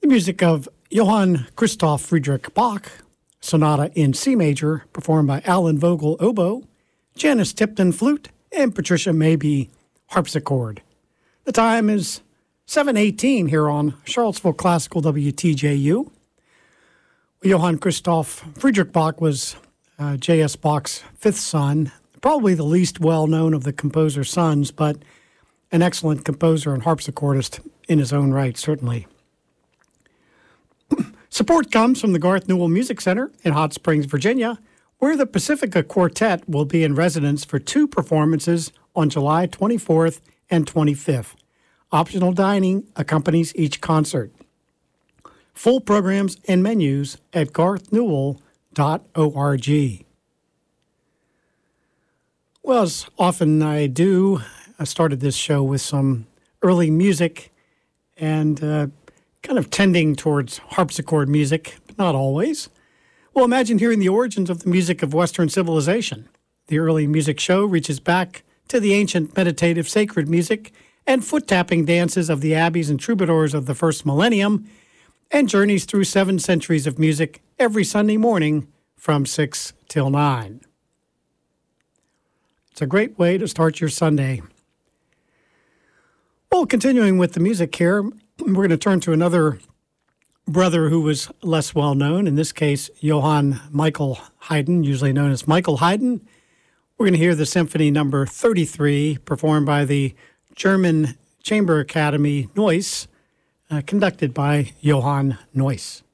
Music of Johann Christoph Friedrich Bach, Sonata in C major, performed by Alan Vogel oboe, Janice Tipton flute, and Patricia Mabey harpsichord. The time is 7:18 here on Charlottesville Classical WTJU. Johann Christoph Friedrich Bach was J.S. Bach's fifth son, probably the least well-known of the composer's sons, but an excellent composer and harpsichordist in his own right, certainly. Support comes from the Garth Newell Music Center in Hot Springs, Virginia, where the Pacifica Quartet will be in residence for two performances on July 24th and 25th. Optional dining accompanies each concert. Full programs and menus at garthnewell.org. Well, as often I do, I started this show with some early music and kind of tending towards harpsichord music, but not always. Well, imagine hearing the origins of the music of Western civilization. The early music show reaches back to the ancient meditative sacred music and foot-tapping dances of the abbeys and troubadours of the first millennium, and journeys through 7 centuries of music every Sunday morning from 6 till 9. It's a great way to start your Sunday. Well, continuing with the music here, we're going to turn to another brother who was less well-known, in this case, Johann Michael Haydn, usually known as Michael Haydn. We're going to hear the Symphony Number 33, performed by the German Chamber Academy Neuss, conducted by Johann Neuss.